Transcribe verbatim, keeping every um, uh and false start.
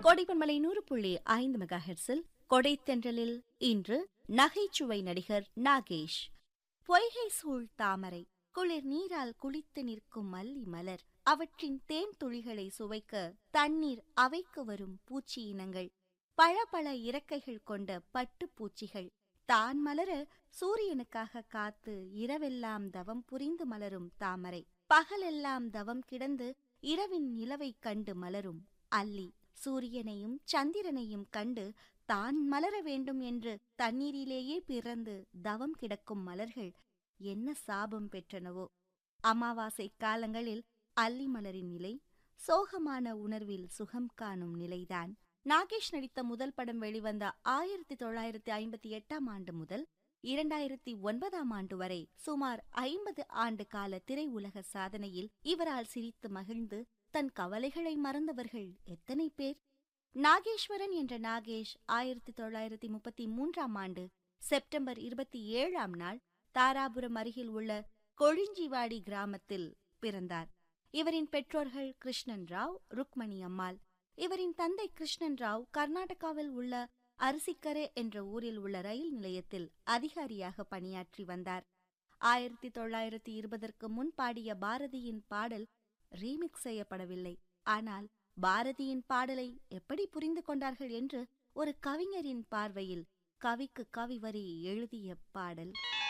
கோடைப்பன்மலை நூறு புள்ளி ஐந்து மெகா ஹெர்ட்ஸில் கொடைத்தென்றலில் இன்று நகைச்சுவை நடிகர் நாகேஷ். பொய்கை சூழ் தாமரை குளிர் நீரால் குளித்து நிற்கும் மல்லி மலர், அவற்றின் தேன் துளிகளை சுவைக்க தண்ணீர் அவைக்கு வரும் பூச்சி இனங்கள், பல பல இறக்கைகள் கொண்ட பட்டு பூச்சிகள் தான் மலர சூரியனுக்காக காத்து இரவெல்லாம் தவம் புரிந்து மலரும் தாமரை, பகலெல்லாம் தவம் கிடந்து இரவின் நிலவைக் கண்டு மலரும் அல்லி, சூரியனையும் சந்திரனையும் கண்டு தான் மலர வேண்டும் என்று தண்ணீரிலேயே பிறந்து தவம் கிடக்கும் மலர்கள் என்ன சாபம் பெற்றனவோ. அமாவாசை காலங்களில் அல்லி மலரின் நிலை சோகமான உணர்வில் சுகம் காணும் நிலைதான். நாகேஷ் நடித்த முதல் படம் வெளிவந்த ஆயிரத்தி தொள்ளாயிரத்தி ஐம்பத்தி எட்டாம் ஆண்டு முதல் இரண்டாயிரத்தி ஒன்பதாம் ஆண்டு வரை சுமார் ஐம்பது ஆண்டு கால திரையுலக சாதனையில் இவரால் சிரித்து மகிழ்ந்து தன் கவலைகளை மறந்தவர்கள் எத்தனை பேர். நாகேஸ்வரன் என்ற நாகேஷ் ஆயிரத்தி தொள்ளாயிரத்தி முப்பத்தி மூன்றாம் ஆண்டு செப்டம்பர் இருபத்தி ஏழாம் நாள் தாராபுரம் அருகில் உள்ள கொழிஞ்சிவாடி கிராமத்தில் பிறந்தார். இவரின் பெற்றோர்கள் கிருஷ்ணன் ராவ், ருக்மணி அம்மாள். இவரின் தந்தை கிருஷ்ணன் ராவ் கர்நாடகாவில் உள்ள அரிசிக்கரே என்ற ஊரில் உள்ள ரயில் நிலையத்தில் அதிகாரியாக பணியாற்றி வந்தார். ஆயிரத்தி தொள்ளாயிரத்தி இருபதற்கு முன் பாடிய பாரதியின் பாடல் ரீமிக்ஸ் செய்யப்படவில்லை. ஆனால் பாரதியின் பாடலை எப்படி புரிந்து கொண்டார்கள் என்று ஒரு கவிஞரின் பார்வையில் கவிக்கு கவி வரி எழுதிய பாடல்.